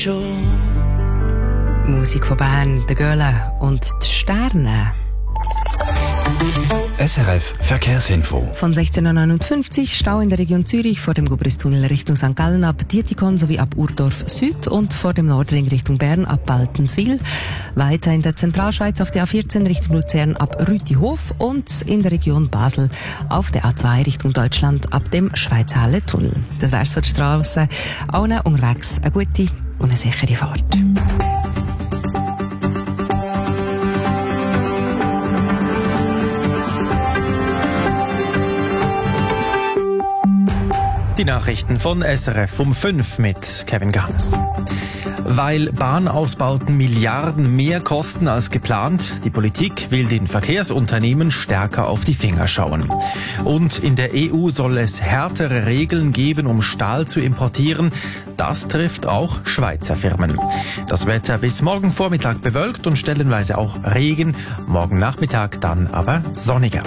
Musik von Bern, der Göhle und die Sterne. SRF Verkehrsinfo. Von 16:59 Uhr Stau in der Region Zürich vor dem Gubristunnel Richtung St. Gallen ab Dietikon sowie ab Urdorf Süd und vor dem Nordring Richtung Bern ab Baltenswil. Weiter in der Zentralschweiz auf der A14 Richtung Luzern ab Rütihof und in der Region Basel auf der A2 Richtung Deutschland ab dem Schweizhalle-Tunnel. Das wär's von der Strasse. Allen unterwegs eine gute und eine sichere Fahrt. Die Nachrichten von SRF um 5 mit Kevin Gannes. Weil Bahnausbauten Milliarden mehr kosten als geplant, die Politik will den Verkehrsunternehmen stärker auf die Finger schauen. Und in der EU soll es härtere Regeln geben, um Stahl zu importieren. Das trifft auch Schweizer Firmen. Das Wetter bis morgen Vormittag bewölkt und stellenweise auch Regen, morgen Nachmittag dann aber sonniger.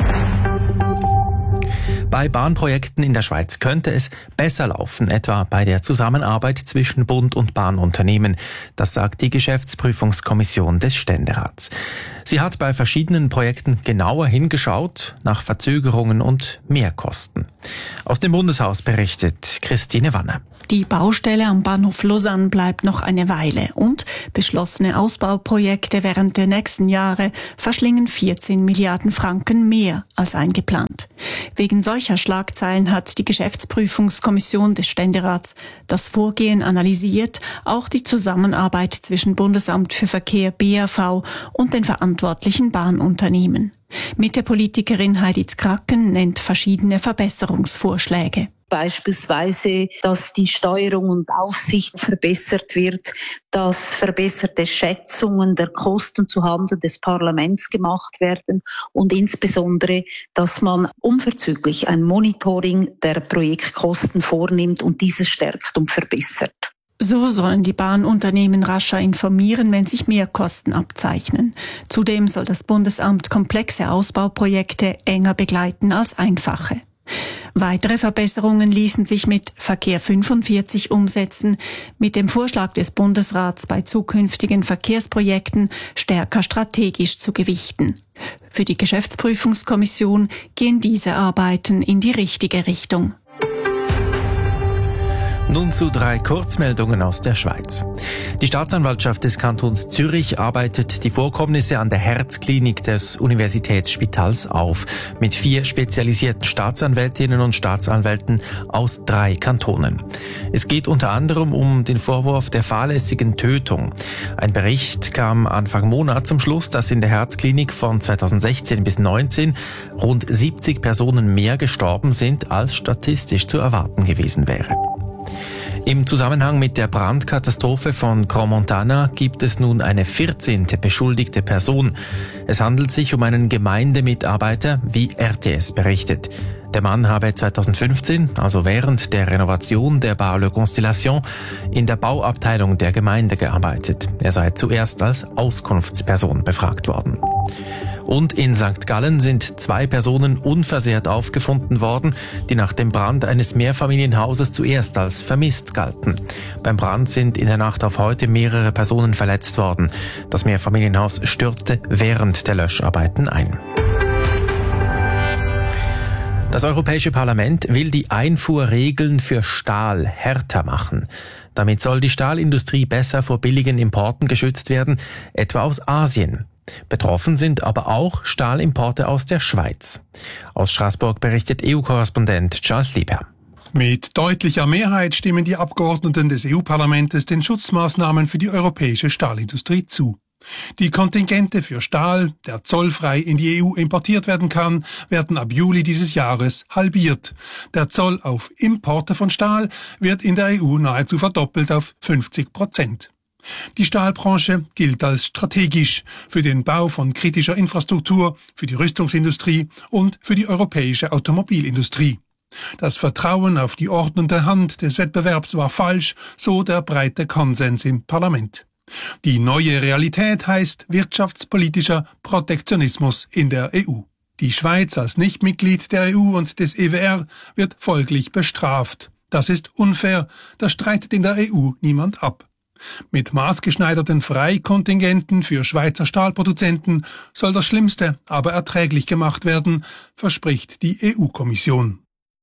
Bei Bahnprojekten in der Schweiz könnte es besser laufen, etwa bei der Zusammenarbeit zwischen Bund und Bahnunternehmen. Das sagt die Geschäftsprüfungskommission des Ständerats. Sie hat bei verschiedenen Projekten genauer hingeschaut nach Verzögerungen und Mehrkosten. Aus dem Bundeshaus berichtet Christine Wanner. Die Baustelle am Bahnhof Lausanne bleibt noch eine Weile und beschlossene Ausbauprojekte während der nächsten Jahre verschlingen 14 Milliarden Franken mehr als eingeplant. Wegen solcher Schlagzeilen hat die Geschäftsprüfungskommission des Ständerats das Vorgehen analysiert, auch die Zusammenarbeit zwischen Bundesamt für Verkehr BAV und den verantwortlichen Bahnunternehmen. Mitte-Politikerin Heidi Zkracken nennt verschiedene Verbesserungsvorschläge. Beispielsweise, dass die Steuerung und Aufsicht verbessert wird, dass verbesserte Schätzungen der Kosten zuhanden des Parlaments gemacht werden und insbesondere, dass man unverzüglich ein Monitoring der Projektkosten vornimmt und dieses stärkt und verbessert. So sollen die Bahnunternehmen rascher informieren, wenn sich Mehrkosten abzeichnen. Zudem soll das Bundesamt komplexe Ausbauprojekte enger begleiten als einfache. Weitere Verbesserungen ließen sich mit Verkehr 45 umsetzen, mit dem Vorschlag des Bundesrats bei zukünftigen Verkehrsprojekten stärker strategisch zu gewichten. Für die Geschäftsprüfungskommission gehen diese Arbeiten in die richtige Richtung. Nun zu 3 Kurzmeldungen aus der Schweiz. Die Staatsanwaltschaft des Kantons Zürich arbeitet die Vorkommnisse an der Herzklinik des Universitätsspitals auf, mit 4 spezialisierten Staatsanwältinnen und Staatsanwälten aus 3 Kantonen. Es geht unter anderem um den Vorwurf der fahrlässigen Tötung. Ein Bericht kam Anfang Monat zum Schluss, dass in der Herzklinik von 2016 bis 2019 rund 70 Personen mehr gestorben sind, als statistisch zu erwarten gewesen wäre. Im Zusammenhang mit der Brandkatastrophe von Crans-Montana gibt es nun eine 14. beschuldigte Person. Es handelt sich um einen Gemeindemitarbeiter, wie RTS berichtet. Der Mann habe 2015, also während der Renovation der Bar Le Constellation, in der Bauabteilung der Gemeinde gearbeitet. Er sei zuerst als Auskunftsperson befragt worden. Und in St. Gallen sind 2 Personen unversehrt aufgefunden worden, die nach dem Brand eines Mehrfamilienhauses zuerst als vermisst galten. Beim Brand sind in der Nacht auf heute mehrere Personen verletzt worden. Das Mehrfamilienhaus stürzte während der Löscharbeiten ein. Das Europäische Parlament will die Einfuhrregeln für Stahl härter machen. Damit soll die Stahlindustrie besser vor billigen Importen geschützt werden, etwa aus Asien. Betroffen sind aber auch Stahlimporte aus der Schweiz. Aus Straßburg berichtet EU-Korrespondent Charles Lieber. Mit deutlicher Mehrheit stimmen die Abgeordneten des EU-Parlaments den Schutzmaßnahmen für die europäische Stahlindustrie zu. Die Kontingente für Stahl, der zollfrei in die EU importiert werden kann, werden ab Juli dieses Jahres halbiert. Der Zoll auf Importe von Stahl wird in der EU nahezu verdoppelt auf 50%. Die Stahlbranche gilt als strategisch für den Bau von kritischer Infrastruktur, für die Rüstungsindustrie und für die europäische Automobilindustrie. Das Vertrauen auf die ordnende Hand des Wettbewerbs war falsch, so der breite Konsens im Parlament. Die neue Realität heißt wirtschaftspolitischer Protektionismus in der EU. Die Schweiz als Nichtmitglied der EU und des EWR wird folglich bestraft. Das ist unfair, das streitet in der EU niemand ab. Mit maßgeschneiderten Freikontingenten für Schweizer Stahlproduzenten soll das Schlimmste aber erträglich gemacht werden, verspricht die EU-Kommission.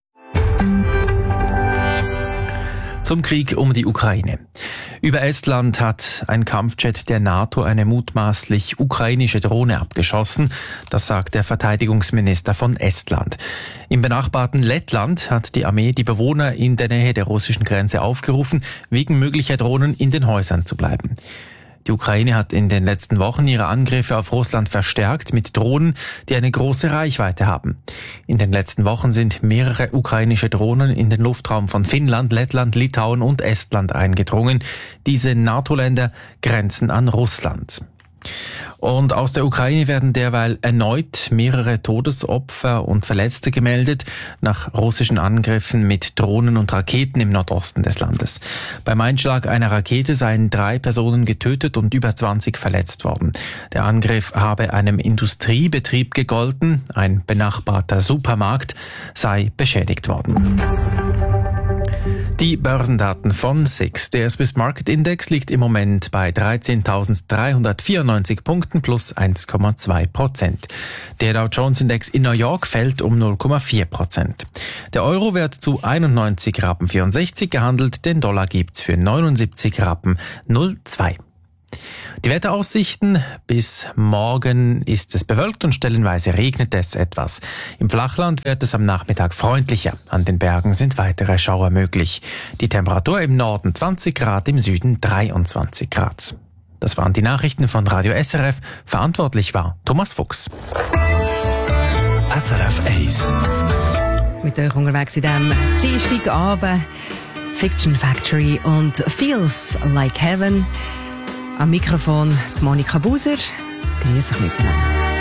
Zum Krieg um die Ukraine. Über Estland hat ein Kampfjet der NATO eine mutmaßlich ukrainische Drohne abgeschossen. Das sagt der Verteidigungsminister von Estland. Im benachbarten Lettland hat die Armee die Bewohner in der Nähe der russischen Grenze aufgerufen, wegen möglicher Drohnen in den Häusern zu bleiben. Die Ukraine hat in den letzten Wochen ihre Angriffe auf Russland verstärkt mit Drohnen, die eine große Reichweite haben. In den letzten Wochen sind mehrere ukrainische Drohnen in den Luftraum von Finnland, Lettland, Litauen und Estland eingedrungen. Diese NATO-Länder grenzen an Russland. Und aus der Ukraine werden derweil erneut mehrere Todesopfer und Verletzte gemeldet nach russischen Angriffen mit Drohnen und Raketen im Nordosten des Landes. Beim Einschlag einer Rakete seien 3 Personen getötet und über 20 verletzt worden. Der Angriff habe einem Industriebetrieb gegolten, ein benachbarter Supermarkt sei beschädigt worden. Die Börsendaten von SIX. Der Swiss Market Index liegt im Moment bei 13.394 Punkten plus 1,2%. Der Dow Jones Index in New York fällt um 0,4%. Der Euro wird zu 91,64 Rappen gehandelt, den Dollar gibt's für 79,02 Rappen. Die Wetteraussichten: bis morgen ist es bewölkt und stellenweise regnet es etwas. Im Flachland wird es am Nachmittag freundlicher. An den Bergen sind weitere Schauer möglich. Die Temperatur im Norden 20 Grad, im Süden 23 Grad. Das waren die Nachrichten von Radio SRF. Verantwortlich war Thomas Fuchs. SRF 1. Mit euch unterwegs in diesem Dienstagabend. Fiction Factory und Feels Like Heaven. Am Mikrofon die Monika Buser. Grüß dich miteinander.